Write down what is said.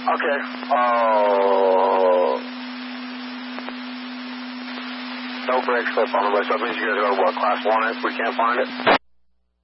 Okay. No brake slip on the way, so that means you guys got what, class 1 if we can't find it?